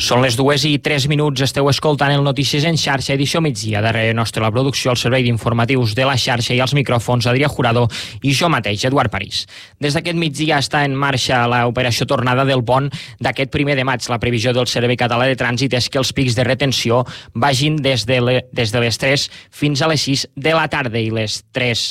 Són les 2:03, esteu escoltant el Notícies en xarxa, edició migdia. Darrere nostre la producció, el servei d'informatius de la xarxa i els micròfons, Adrià Jurado i jo mateix, Eduard París. Des d'aquest migdia està en marxa l'operació tornada del pont d'aquest 1 de maig. La previsió del Servei Català de Trànsit és que els pics de retenció vagin des de les 3 fins a les 6 de la tarda i les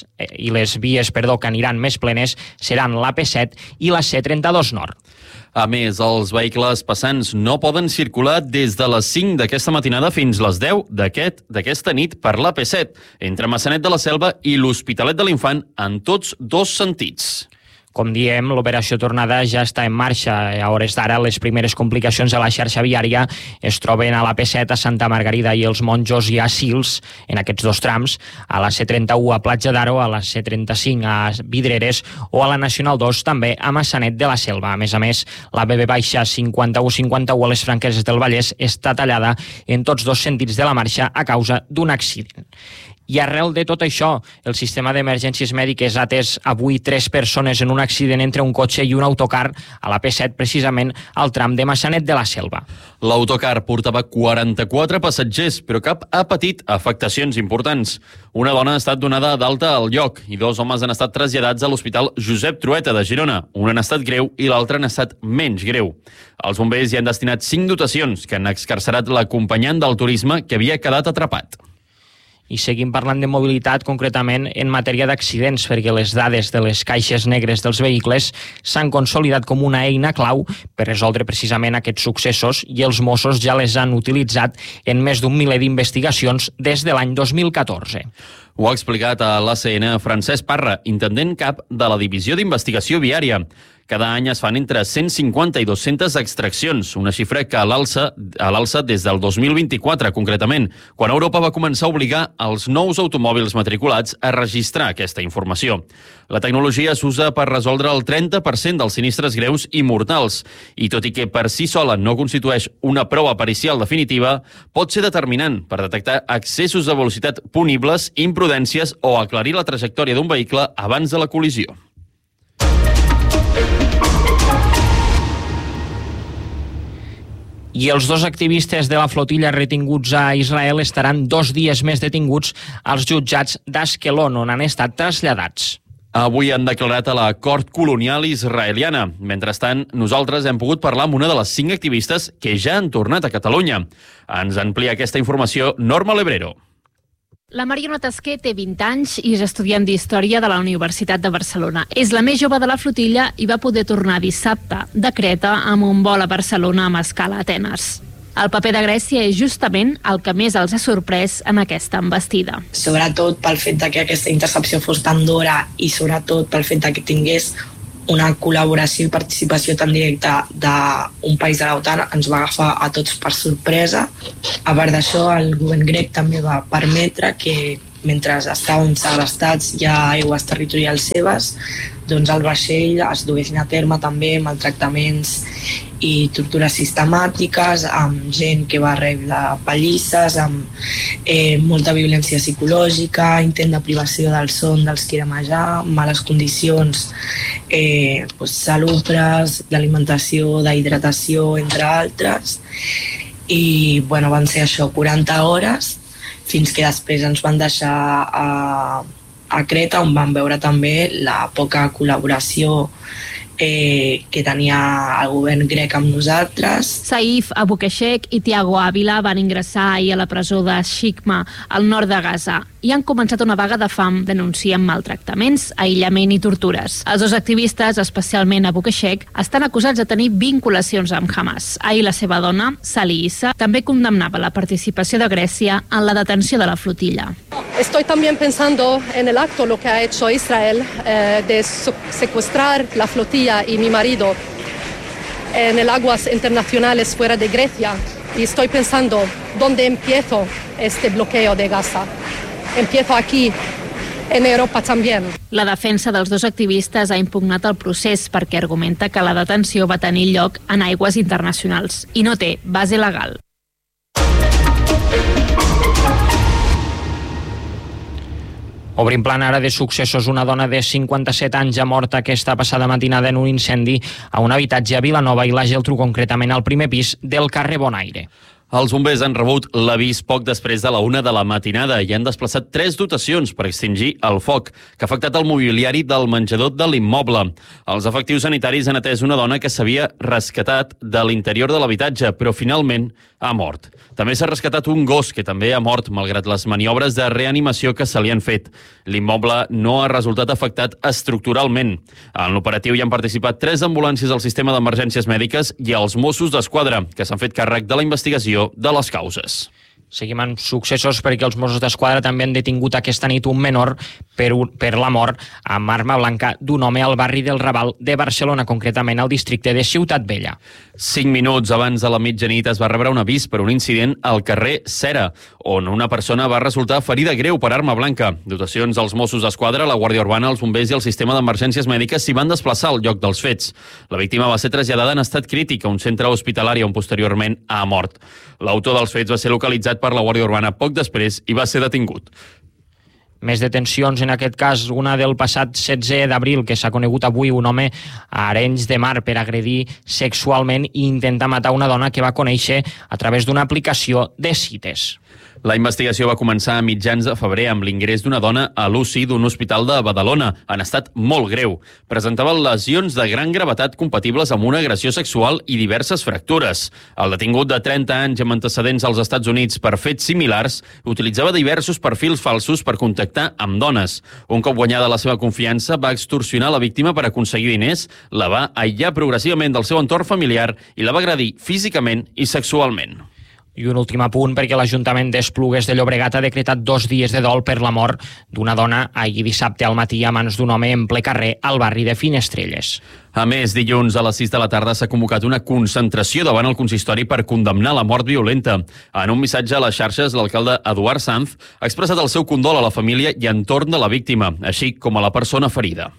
vies que aniran més plenes seran l'AP7 i la C32 Nord. A més, els vehicles passants no poden circular des de les 5 d'aquesta matinada fins les 10 d'aquesta nit per l'AP7, entre Maçanet de la Selva i l'Hospitalet de l'Infant en tots dos sentits. Com diem, l'operació tornada ja està en marxa. A hores d'ara, les primeres complicacions a la xarxa viària es troben a l'AP7 a Santa Margarida i els Monjos i a Sils, en aquests dos trams, a la C31 a Platja d'Aro, a la C35 a Vidreres o a la Nacional 2 també a Maçanet de la Selva. A més, la BB-51-51 a les Franqueses del Vallès està tallada en tots dos sentits de la marxa a causa d'un accident. I arrel de tot això, el sistema d'emergències mèdiques ha atès avui 3 persones en un accident entre un cotxe i un autocar a la P7, precisament al tram de Maçanet de la Selva. L'autocar portava 44 passatgers, però cap ha patit afectacions importants. Una dona ha estat donada d'alta al lloc i 2 homes han estat traslladats a l'Hospital Josep Trueta de Girona. Un en estat greu i l'altre en estat menys greu. Els bombers hi han destinat 5 dotacions que han excarcerat l'acompanyant del turisme que havia quedat atrapat. I seguim parlant de mobilitat, concretament en matèria d'accidents, perquè les dades de les caixes negres dels vehicles s'han consolidat com una eina clau per resoldre precisament aquests successos i els Mossos ja les han utilitzat en més d'un miler d'investigacions des de l'any 2014. Ho ha explicat a l'ACN Francesc Parra, intendent cap de la Divisió d'Investigació Viària. Cada any es fan entre 150 i 200 extraccions, una xifra que a l'alça des del 2024, concretament, quan Europa va començar a obligar els nous automòbils matriculats a registrar aquesta informació. La tecnologia s'usa per resoldre el 30% dels sinistres greus i mortals, i tot i que per si sola no constitueix una prova pericial definitiva, pot ser determinant per detectar excessos de velocitat punibles, imprudències o aclarir la trajectòria d'un vehicle abans de la col·lisió. I els 2 activistes de la flotilla retinguts a Israel estaran 2 dies més detinguts als jutjats d'Askelon, on han estat traslladats. Avui han declarat a la cort colonial israeliana. Mentrestant, nosaltres hem pogut parlar amb una de les 5 activistes que ja han tornat a Catalunya. Ens amplia aquesta informació Norma Lebrero. La Mariona Tasquer té 20 anys i és estudiant d'Història de la Universitat de Barcelona. És la més jove de la flotilla i va poder tornar dissabte de Creta amb un vol a Barcelona amb escala a Atenes. El paper de Grècia és justament el que més els ha sorprès en aquesta envestida. Sobretot pel fet que aquesta intercepció fos tan d'hora i sobretot pel fet que tingués una col·laboració i participació tan directa d'un país de l'OTAN ens va agafar a tots per sorpresa. A part d'això, el govern grec també va permetre que mentre estaven segrestats ja aigües territorials seves, doncs el vaixell es duguessin a terme també maltractaments i tortures sistemàtiques, amb gent que va rebre pallisses, amb molta violència psicològica, intent de privació del son dels qui érem allà, males condicions salubres, d'alimentació, d'hidratació, entre altres. I van ser això, 40 hores, fins que després ens van deixar a Creta, on vam veure també la poca col·laboració que tenia el govern grec amb nosaltres. Saif Abukeshek i Tiago Ávila van ingressar ahir a la presó de Shikma, al nord de Gaza, i han començat una vaga de fam. Denuncien maltractaments, aïllament i tortures. Els 2 activistes, especialment Abukeshek, estan acusats de tenir vinculacions amb Hamas. Ahir la seva dona, Sali Issa, també condemnava la participació de Grècia en la detenció de la flotilla. Estoy también pensando en el acto lo que ha hecho Israel de secuestrar la flotilla y mi marido en el aguas internacionales fuera de Grecia. Y estoy pensando, ¿dónde empiezo este bloqueo de Gaza? Empiezo aquí, en Europa también. La defensa dels 2 activistes ha impugnat el procés perquè argumenta que la detenció va tenir lloc en aigües internacionals i no té base legal. Obrim plan ara de successos. Una dona de 57 anys ha mort aquesta passada matinada en un incendi a un habitatge a Vilanova i la Geltrú, concretament al primer pis del carrer Bonaire. Els bombers han rebut l'avís poc després de la 1 de la matinada i han desplaçat 3 dotacions per extingir el foc que ha afectat el mobiliari del menjador de l'immoble. Els efectius sanitaris han atès una dona que s'havia rescatat de l'interior de l'habitatge, però finalment ha mort. També s'ha rescatat un gos que també ha mort, malgrat les maniobres de reanimació que se li han fet. L'immoble no ha resultat afectat estructuralment. En l'operatiu hi han participat 3 ambulàncies del sistema d'emergències mèdiques i els Mossos d'Esquadra, que s'han fet càrrec de la investigació de les causes. Seguim amb successos perquè els Mossos d'Esquadra també han detingut aquesta nit un menor per la mort amb arma blanca d'un home al barri del Raval de Barcelona, concretament al districte de Ciutat Vella. 5 minuts abans de la mitjanit es va rebre un avís per un incident al carrer Cera, on una persona va resultar ferida greu per arma blanca. Dotacions dels Mossos d'Esquadra, la Guàrdia Urbana, els bombers i el sistema d'emergències mèdiques s'hi van desplaçar al lloc dels fets. La víctima va ser traslladada en estat crític a un centre hospitalari on posteriorment ha mort. L'autor dels fets va ser localitzat per la Guàrdia Urbana poc després i va ser detingut. Més detencions, en aquest cas una del passat 16 d'abril, que s'ha conegut avui un home a Arenys de Mar per agredir sexualment i intentar matar una dona que va conèixer a través d'una aplicació de cites. La investigació va començar a mitjans de febrer amb l'ingrés d'una dona a l'UCI d'un hospital de Badalona, en estat molt greu. Presentava lesions de gran gravetat compatibles amb una agressió sexual i diverses fractures. El detingut de 30 anys amb antecedents als Estats Units per fets similars utilitzava diversos perfils falsos per contactar amb dones. Un cop guanyada la seva confiança, va extorsionar la víctima per aconseguir diners, la va aïllar progressivament del seu entorn familiar i la va agredir físicament i sexualment. I un últim apunt perquè l'Ajuntament d'Esplugues de Llobregat ha decretat 2 dies de dol per la mort d'una dona ahir dissabte al matí a mans d'un home en ple carrer al barri de Finestrelles. A més, dilluns a les 6 de la tarda s'ha convocat una concentració davant el consistori per condemnar la mort violenta. En un missatge a les xarxes, l'alcalde Eduard Sanz ha expressat el seu condol a la família i entorn de la víctima, així com a la persona ferida.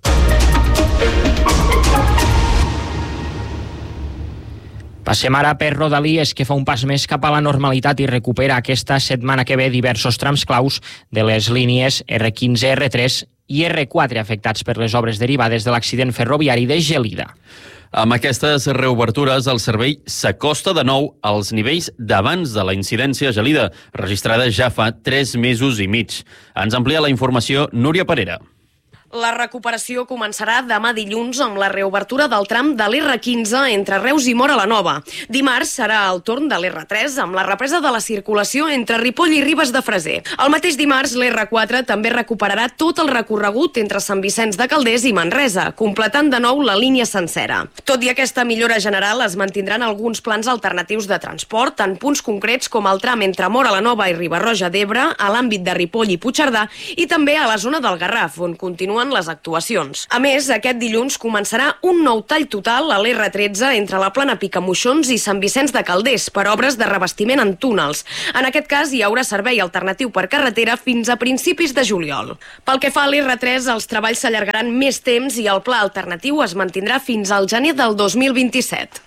Passem ara per Rodalies, que fa un pas més cap a la normalitat i recupera aquesta setmana que ve diversos trams claus de les línies R15, R3 i R4 afectats per les obres derivades de l'accident ferroviari de Gelida. Amb aquestes reobertures, el servei s'acosta de nou als nivells d'abans de la incidència a Gelida, registrada ja fa 3 mesos i mig. Ens amplia la informació Núria Parera. La recuperació començarà demà dilluns amb la reobertura del tram de l'R15 entre Reus i Móra la Nova. Dimarts serà el torn de l'R3 amb la represa de la circulació entre Ripoll i Ribes de Freser. El mateix dimarts, l'R4 també recuperarà tot el recorregut entre Sant Vicenç de Calders i Manresa, completant de nou la línia sencera. Tot i aquesta millora general, es mantindran alguns plans alternatius de transport en punts concrets com el tram entre Móra la Nova i Riba-roja d'Ebre, a l'àmbit de Ripoll i Puigcerdà i també a la zona del Garraf, on continuen les actuacions. A més, aquest dilluns començarà un nou tall total a l'R13 entre la plana Picamoixons i Sant Vicenç de Calders per obres de revestiment en túnels. En aquest cas, hi haurà servei alternatiu per carretera fins a principis de juliol. Pel que fa a l'R3, els treballs s'allargaran més temps i el pla alternatiu es mantindrà fins al gener del 2027.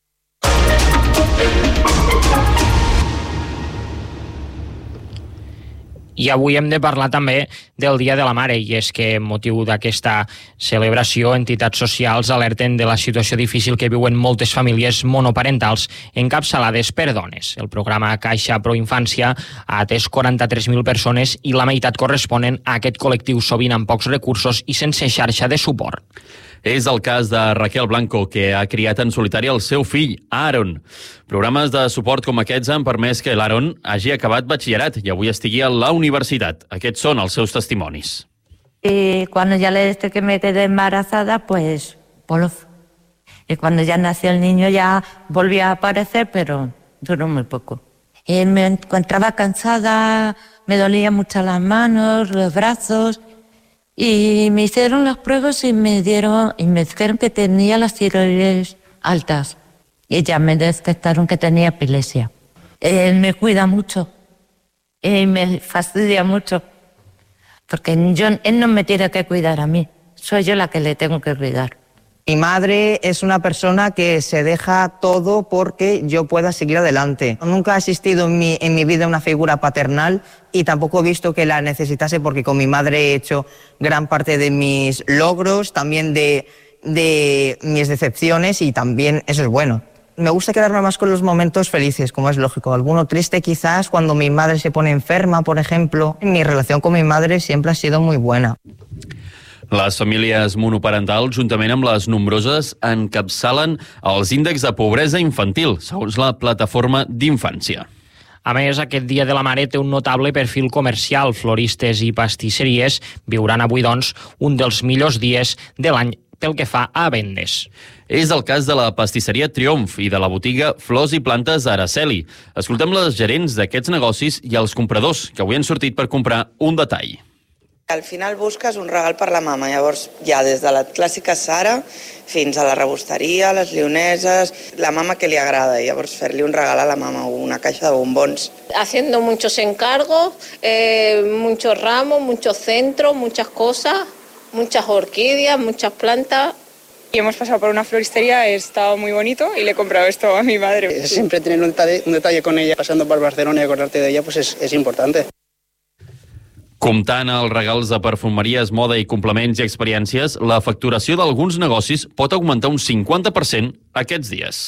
I avui hem de parlar també del Dia de la Mare, i és que amb motiu d'aquesta celebració, entitats socials alerten de la situació difícil que viuen moltes famílies monoparentals encapçalades per dones. El programa Caixa Pro Infància ha atès 43.000 persones i la meitat corresponen a aquest col·lectiu, sovint amb pocs recursos i sense xarxa de suport. És el cas de Raquel Blanco, que ha criat en solitari el seu fill, Aaron. Programes de suport com aquests han permès que l'Aaron hagi acabat batxillerat i avui estigui a la universitat. Aquests són els seus testimonis. Y cuando ya desde que me quedé embarazada, pues polof. Y cuando ya nació el niño ya volvía a aparecer, pero duró muy poco. Y me encontraba cansada, me dolían mucho las manos, los brazos. Y me hicieron las pruebas y me dijeron que tenía las tiroides altas. Y ya me detectaron que tenía epilepsia. Él me cuida mucho y me fastidia mucho. Porque él no me tiene que cuidar a mí. Soy yo la que le tengo que cuidar. Mi madre es una persona que se deja todo porque yo pueda seguir adelante. Nunca ha existido en mi vida una figura paternal y tampoco he visto que la necesitase porque con mi madre he hecho gran parte de mis logros, también de mis decepciones y también eso es bueno. Me gusta quedarme más con los momentos felices, como es lógico. Alguno triste quizás cuando mi madre se pone enferma, por ejemplo. Mi relación con mi madre siempre ha sido muy buena. Les famílies monoparentals, juntament amb les nombroses, encapçalen els índexs de pobresa infantil, segons la plataforma d'infància. A més, aquest Dia de la Mare té un notable perfil comercial. Floristes i pastisseries viuran avui, doncs, un dels millors dies de l'any pel que fa a vendes. És el cas de la pastisseria Triomf i de la botiga Flors i Plantes Araceli. Escoltem les gerents d'aquests negocis i els compradors que avui han sortit per comprar un detall. Al final busques un regal per la mama, llavors ja des de la clàssica Sara fins a la rebosteria, les lioneses, la mama que li agrada, i llavors fer-li un regal a la mama o una caixa de bombons. Haciendo muchos encargos, muchos ramos, muchos centros, muchas cosas, muchas orquídeas, muchas plantas. Y hemos pasado por una floristería, he estado muy bonito y le he comprado esto a mi madre. Siempre tener un detalle con ella, pasando por Barcelona y acordarte de ella, pues es importante. Comptant els regals de perfumeries, moda i complements i experiències, la facturació d'alguns negocis pot augmentar un 50% aquests dies.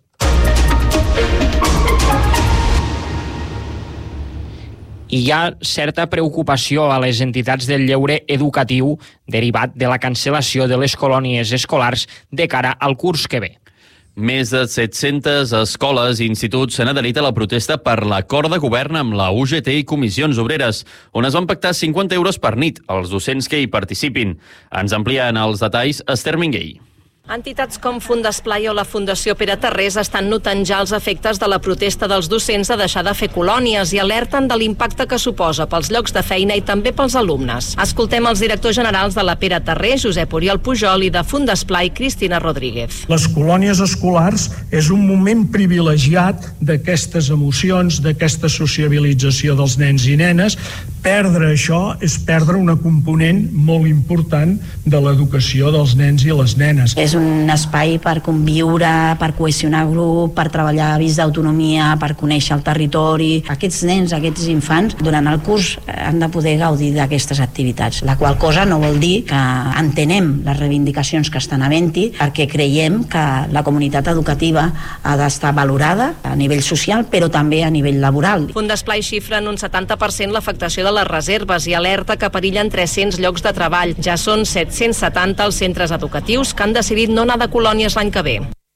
Hi ha certa preocupació a les entitats del lleure educatiu derivat de la cancel·lació de les colònies escolars de cara al curs que ve. Més de 700 escoles i instituts s'han adherit a la protesta per l'acord de govern amb la UGT i comissions obreres, on es van pactar 50 euros per nit als docents que hi participin. Ens amplien els detalls Esther Minguell. Entitats com Fundesplai o la Fundació Pere Tarrés estan notant ja els efectes de la protesta dels docents de deixar de fer colònies i alerten de l'impacte que suposa pels llocs de feina i també pels alumnes. Escoltem els directors generals de la Pere Tarrés, Josep Oriol Pujol, i de Fundesplai, Cristina Rodríguez. Les colònies escolars és un moment privilegiat d'aquestes emocions, d'aquesta sociabilització dels nens i nenes. Perdre això és perdre una component molt important de l'educació dels nens i les nenes. És un espai per conviure, per cohesionar grup, per treballar avís d'autonomia, per conèixer el territori. Aquests nens, aquests infants, durant el curs han de poder gaudir d'aquestes activitats, la qual cosa no vol dir que entenem les reivindicacions que estan havent-hi, perquè creiem que la comunitat educativa ha d'estar valorada a nivell social, però també a nivell laboral. Fundesplai xifra en un 70% l'afectació de les reserves i alerta que perillen 300 llocs de treball. Ja són 770 els centres educatius que han decidit no anar de colònies l'any que ve.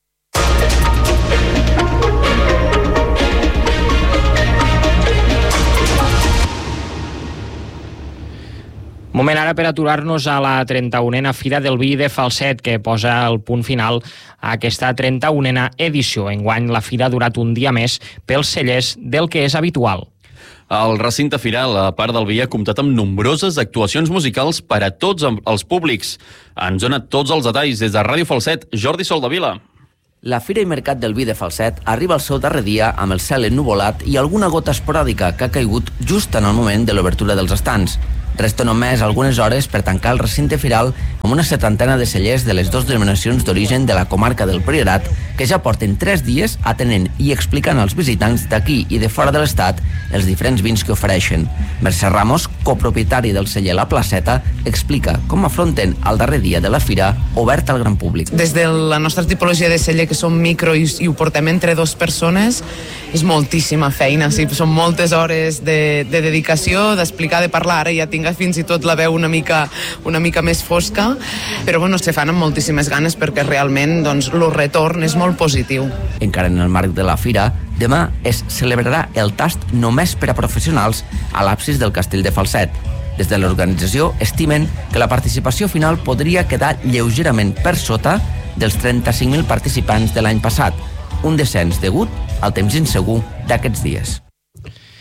Moment ara per aturar-nos a la 31a Fira del Vi de Falset, que posa el punt final a aquesta 31a edició. Enguany la fira ha durat un dia més pels cellers del que és habitual. El recinte firal, a part del Vi, ha comptat amb nombroses actuacions musicals per a tots els públics. Ens dona tots els detalls des de Ràdio Falset, Jordi Soldevila. La Fira i Mercat del Vi de Falset arriba al seu darrer dia amb el cel ennuvolat i alguna gota esporàdica que ha caigut just en el moment de l'obertura dels estands. Resta només algunes hores per tancar el recinte firal amb una 70 de cellers de les dues denominacions d'origen de la comarca del Priorat que ja porten 3 dies atenent i explicant als visitants d'aquí i de fora de l'estat els diferents vins que ofereixen. Mercè Ramos, copropietari del celler La Placeta, explica com afronten el darrer dia de la fira obert al gran públic. Des de la nostra tipologia de celler, que som micro i ho portem entre 2 persones, és moltíssima feina, sí, són moltes hores de dedicació, d'explicar, de parlar. Ara ja tinc fins i tot la veu una mica més fosca, però bueno, se fan amb moltíssimes ganes perquè realment doncs, el retorn és molt positiu. Encara en el marc de la fira, demà es celebrarà el tast només per a professionals a l'absis del Castell de Falset. Des de l'organització estimen que la participació final podria quedar lleugerament per sota dels 35.000 participants de l'any passat, un descens degut al temps insegur d'aquests dies.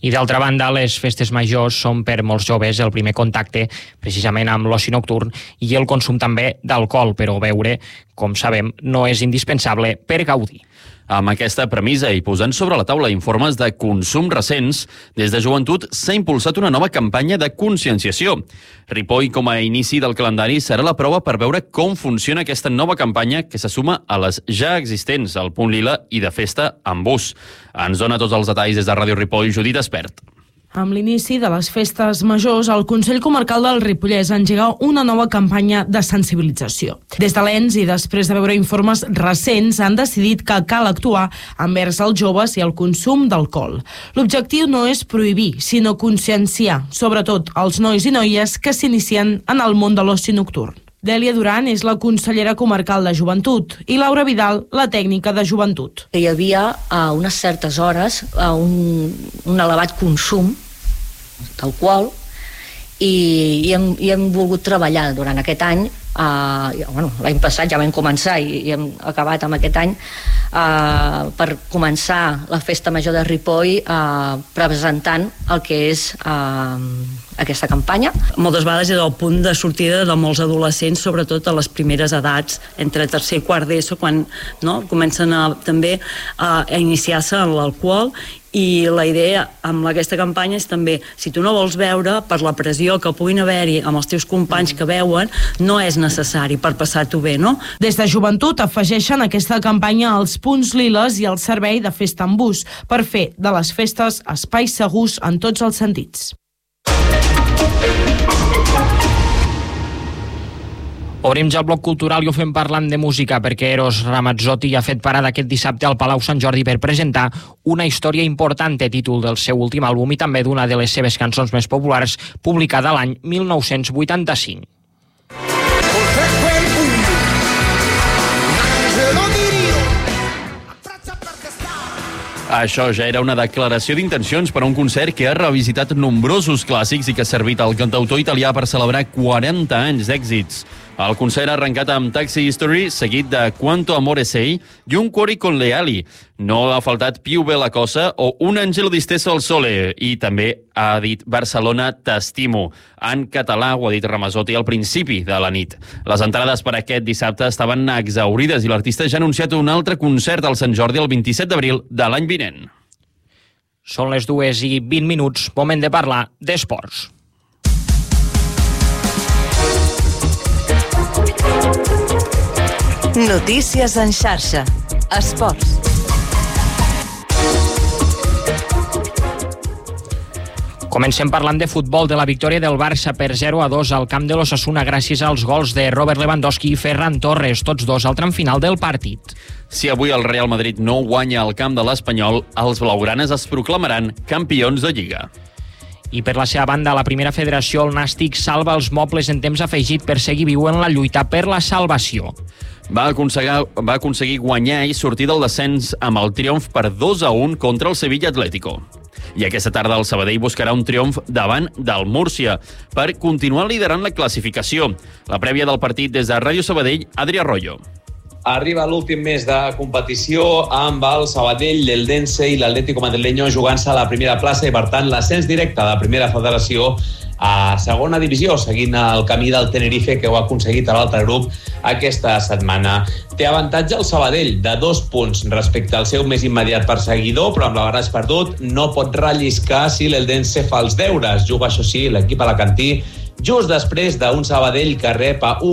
I d'altra banda, les festes majors són per molts joves el primer contacte precisament amb l'oci nocturn i el consum també d'alcohol, però beure, com sabem, no és indispensable per gaudir. Amb aquesta premissa i posant sobre la taula informes de consum recents, des de Joventut s'ha impulsat una nova campanya de conscienciació. Ripoll, com a inici del calendari, serà la prova per veure com funciona aquesta nova campanya que se suma a les ja existents al Punt Lila i de Festa amb Bus. Ens dona tots els detalls des de Ràdio Ripoll, Judit Espert. Amb l'inici de les festes majors, el Consell Comarcal del Ripollès engega una nova campanya de sensibilització. Des de l'ENS i després de veure informes recents, han decidit que cal actuar envers els joves i el consum d'alcohol. L'objectiu no és prohibir, sinó conscienciar, sobretot els nois i noies que s'inicien en el món de l'oci nocturn. Dèlia Duran és la consellera comarcal de Joventut i Laura Vidal, la tècnica de Joventut. Hi havia a unes certes hores un elevat consum d'alcohol i hem volgut treballar durant aquest any. L'any passat ja vam començar i hem acabat amb aquest any per començar la festa major de Ripoll presentant el que és aquesta campanya. Moltes vegades és el punt de sortida de molts adolescents, sobretot a les primeres edats, entre tercer i quart d'ESO, quan comencen també a iniciar-se en l'alcohol. I la idea amb aquesta campanya és també, si tu no vols beure, per la pressió que puguin haver-hi amb els teus companys que beuen, no és necessari per passar-t'ho bé, no? Des de Joventut afegeixen aquesta campanya als punts liles i al servei de Festa amb Bus per fer de les festes espais segurs en tots els sentits. Obrim ja el bloc cultural i ho fem parlant de música perquè Eros Ramazzotti ha fet parada aquest dissabte al Palau Sant Jordi per presentar Una història important, títol del seu últim àlbum i també d'una de les seves cançons més populars, publicada l'any 1985. Això ja era una declaració d'intencions per a un concert que ha revisitat nombrosos clàssics i que ha servit al cantautor italià per celebrar 40 anys d'èxits. El concert ha arrencat amb Taxi History, seguit de Quanto amore sei i un Cuori con le ali. No ha faltat Più bella cosa o Un angelo disteso al sole. I també ha dit Barcelona t'estimo. En català ho ha dit Ramazzotti al principi de la nit. Les entrades per aquest dissabte estaven exaurides i l'artista ja ha anunciat un altre concert al Sant Jordi el 27 d'abril de l'any vinent. Són les 2:20, moment de parlar d'esports. Notícies en xarxa. Esports. Comencem parlant de futbol, de la victòria del Barça per 0-2 al camp de l'Osasuna gràcies als gols de Robert Lewandowski i Ferran Torres, tots dos al tram final del partit. Si avui el Real Madrid no guanya al camp de l'Espanyol, els blaugranes es proclamaran campions de Lliga. I per la seva banda, la primera federació, el Nàstic, salva els mobles en temps afegit per seguir viu en la lluita per la salvació. Va aconseguir guanyar i sortir del descens amb el triomf per 2-1 contra el Sevilla Atlético. I aquesta tarda el Sabadell buscarà un triomf davant del Múrcia per continuar liderant la classificació. La prèvia del partit des de Ràdio Sabadell, Adri Arroyo. Arriba l'últim mes de competició amb el Sabadell, l'Eldense i l'Atlético Madrileño jugant-se a la primera plaça i, per tant, l'ascens directe de la primera federació a segona divisió, seguint el camí del Tenerife, que ho ha aconseguit a l'altre grup aquesta setmana. Té avantatge el Sabadell de 2 punts respecte al seu més immediat perseguidor, però amb l'Avaràs perdut no pot relliscar si l'Eldense fa els deures. Juga, això sí, l'equip alacantí just després d'un Sabadell que rep a